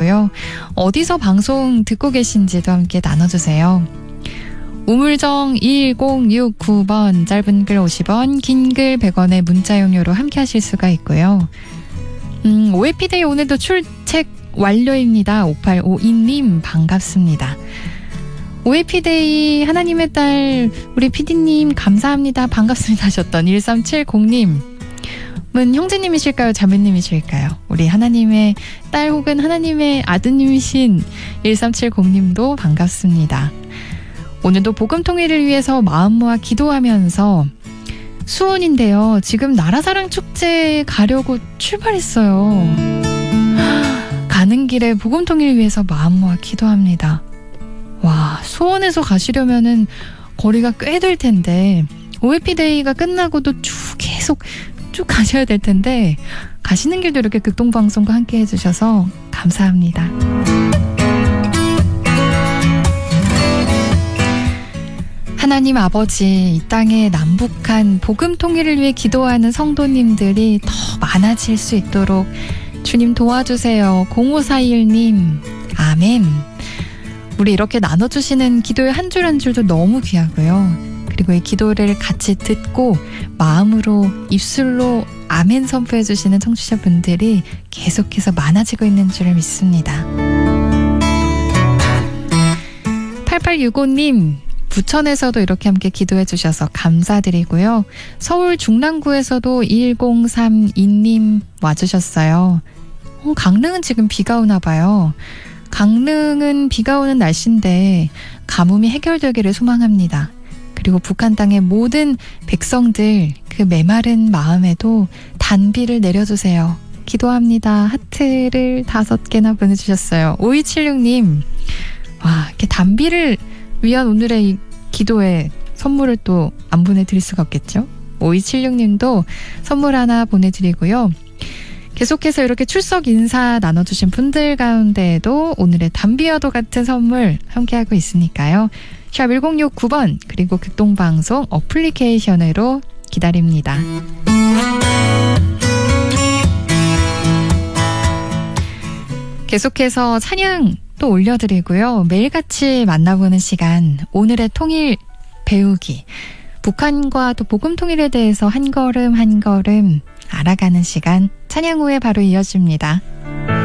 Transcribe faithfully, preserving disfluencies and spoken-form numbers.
부탁드리고요. 어디서 방송 듣고 계신지도 함께 나눠주세요. 우물정 일공육구 번, 짧은 글 오십 원, 긴 글 백 원의 문자 용료로 함께 하실 수가 있고요. 음, 오해피데이 오늘도 출첵 완료입니다. 오팔오이 님 반갑습니다. 오해피데이 하나님의 딸 우리 피디님 감사합니다. 반갑습니다 하셨던 일삼칠공 님은 형제님이실까요? 자매님이실까요? 우리 하나님의 딸 혹은 하나님의 아드님이신 일삼칠공 님도 반갑습니다. 오늘도 복음 통일을 위해서 마음 모아 기도하면서 수원인데요. 지금 나라사랑 축제 가려고 출발했어요. 가는 길에 복음 통일을 위해서 마음 모아 기도합니다. 와, 수원에서 가시려면은 거리가 꽤 될 텐데 오해피데이가 끝나고도 쭉 계속 쭉 가셔야 될 텐데 가시는 길도 이렇게 극동방송과 함께 해주셔서 감사합니다. 하나님 아버지, 이 땅의 남북한 복음 통일을 위해 기도하는 성도님들이 더 많아질 수 있도록 주님 도와주세요. 공오사일 님 아멘. 우리 이렇게 나눠주시는 기도의 한 줄 한 줄도 너무 귀하고요. 그리고 이 기도를 같이 듣고 마음으로 입술로 아멘 선포해 주시는 청취자분들이 계속해서 많아지고 있는 줄을 믿습니다. 팔팔육오 님 부천에서도 이렇게 함께 기도해 주셔서 감사드리고요. 서울 중랑구에서도 일공삼이 님 와주셨어요. 어, 강릉은 지금 비가 오나 봐요. 강릉은 비가 오는 날씨인데 가뭄이 해결되기를 소망합니다. 그리고 북한 땅의 모든 백성들 그 메마른 마음에도 단비를 내려주세요. 기도합니다. 하트를 다섯 개나 보내주셨어요. 오이칠육 님 와, 이렇게 단비를 위한 오늘의 이 기도에 선물을 또 안 보내드릴 수가 없겠죠. 오이칠육 님도 선물 하나 보내드리고요. 계속해서 이렇게 출석 인사 나눠주신 분들 가운데에도 오늘의 단비와도 같은 선물 함께하고 있으니까요. 샵 일공육구 번 그리고 극동방송 어플리케이션으로 기다립니다. 계속해서 찬양 또 올려드리고요. 매일같이 만나보는 시간, 오늘의 통일 배우기. 북한과 또 복음 통일에 대해서 한 걸음 한 걸음 알아가는 시간, 찬양 후에 바로 이어집니다.